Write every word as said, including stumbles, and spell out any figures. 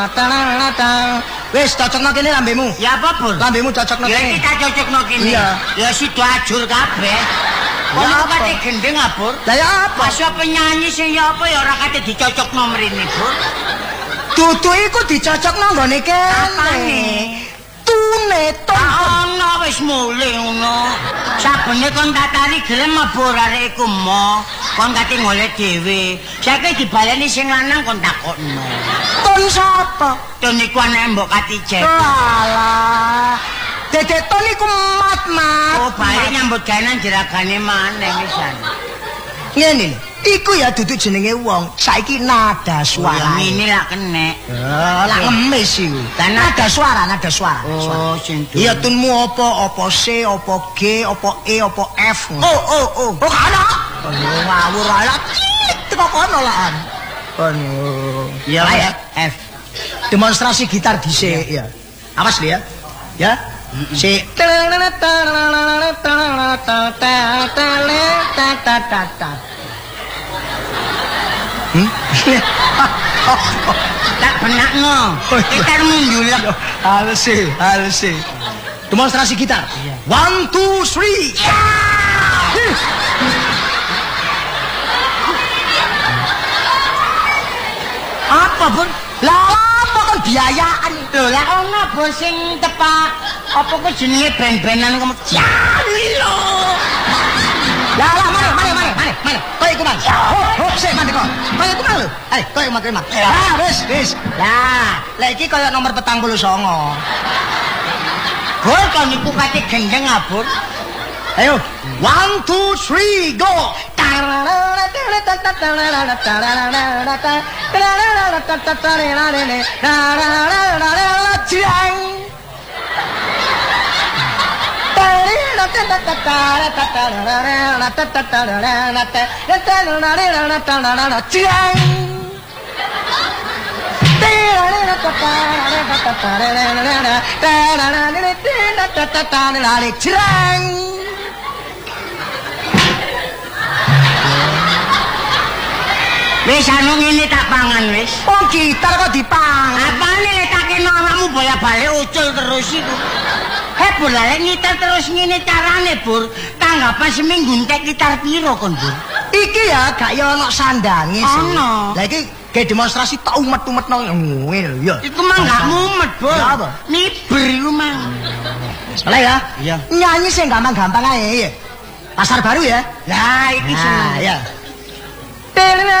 Wis cocokno kene lambemu. Ya apa, Bur? Lambemu cocokno Ya kene. kita cocokno kene. Iya. Ya sido ajur kabeh. Kok Ya apa? kate gendeng ah, Bur? Lah ya apa? Pas penyanyi sing ya apa ya ora kate dicocokno mrene, Bur. Dudu iku dicocokno nggone kene. Apane? Tune ton. Ana wis mulih ngono. Sabene kon tatari gelem mabur arek iku mo. Kon kate golek dhewe. Saiki dibaleni sing lanang kon takokno. Ton sapa? Ton iku anake mbok Katijek. Alah. Dedek ton iku mat-mat. Oh, bali nyambut gawe nang jeragane maneh wisan. Ngene lho. Iku ya dudu jenenge wong. Saiki nada suara. Ini lak kenek. Oh, lak ngemis iku. Dan Nada suara, nada suara. Oh, sing iya tunmu apa? Apa C, apa G, apa E, apa F. Oh, oh, oh. Oh, kana. Oh, ngawur ae. Teko kono lakan. Oh. Ya, F. Demonstrasi gitar dhisik ya. Awas lho ya. Ya. C. Hmm? Tak benakno. Kita mundulak. Halus sih, halus sih. Demonstrasi gitar. One, two, three. Apa, Bun? Lah apa kan biayaan? Lho, lah ono bos sing tepak apa ku jenenge ben-benan kamu. Ya lho. Lah lah mari mari mari mari mari. Kowe iku mang. Hop hop sik mandi kok. Kowe iku mang lho. Ayo kowe iku mang. Lah wis wis. Lah, lah iki koyo nomor petang puluh songo. Bor kon iku kate gendeng abur. Ayo. One, two, three, go. Wis anu ngene tak pangan wis. Oh gitar kok dipang. Apane letakno awakmu bola-balik ucul terus iku. Heh Bur, lek ngitar terus ngene carane Bur. Tanggapan seminggu entek gitar piro kon Bur? Iki ya gak yo ono sandange sih. Ono. Lah iki kayak demonstrasi tak umet-umetno ngene lho ya. Iku mah gak mumet Bur. Ya apa? Miber iku mah. Lah ya. Iya. Nyanyi sing gampang-gampang ae ya. Pasar Baru ya. Lah iki Nah, seneng. ya.